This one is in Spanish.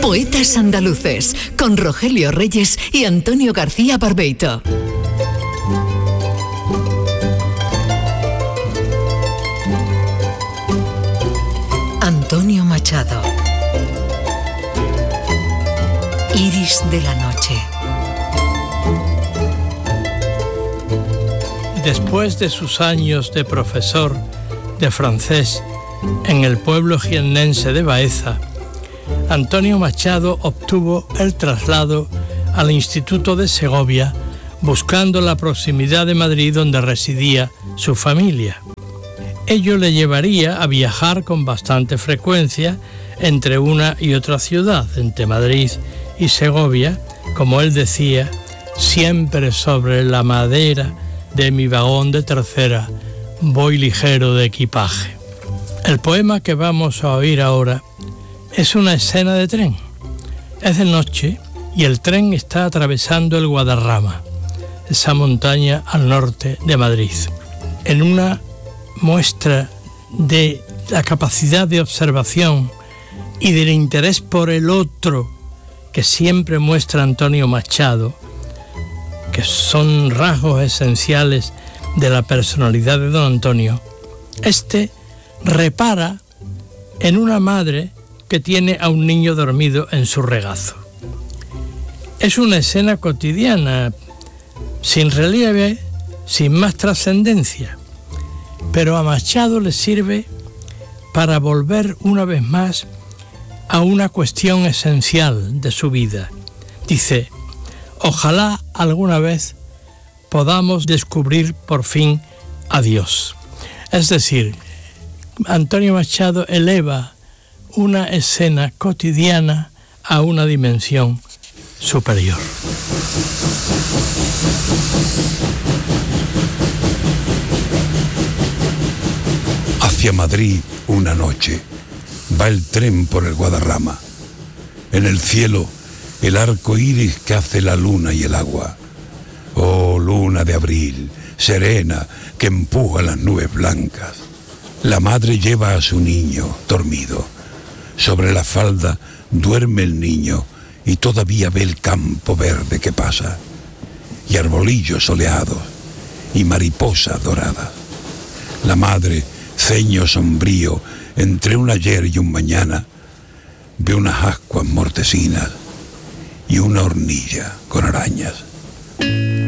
Poetas Andaluces, con Rogelio Reyes y Antonio García Barbeito. Antonio Machado. Iris de la noche. Después de sus años de profesor de francés en el pueblo jiennense de Baeza, Antonio Machado obtuvo el traslado al Instituto de Segovia, buscando la proximidad de Madrid, donde residía su familia. Ello le llevaría a viajar con bastante frecuencia entre una y otra ciudad, entre Madrid y Segovia, como él decía, siempre sobre la madera de mi vagón de tercera, voy ligero de equipaje. El poema que vamos a oír ahora es una escena de tren. Es de noche y el tren está atravesando el Guadarrama, esa montaña al norte de Madrid. En una muestra de la capacidad de observación y del interés por el otro que siempre muestra Antonio Machado, que son rasgos esenciales de la personalidad de don Antonio, este repara en una madre que tiene a un niño dormido en su regazo. Es una escena cotidiana, sin relieve, sin más trascendencia, pero a Machado le sirve para volver una vez más a una cuestión esencial de su vida. Dice: ojalá alguna vez podamos descubrir por fin a Dios. Es decir, Antonio Machado eleva una escena cotidiana a una dimensión superior. Hacia Madrid una noche va el tren por el Guadarrama. En el cielo el arco iris que hace la luna y el agua. Oh, luna de abril, serena, que empuja las nubes blancas. La madre lleva a su niño dormido. Sobre la falda duerme el niño y todavía ve el campo verde que pasa, y arbolillos soleados y mariposas doradas. La madre, ceño sombrío entre un ayer y un mañana, ve unas ascuas mortecinas y una hornilla con arañas.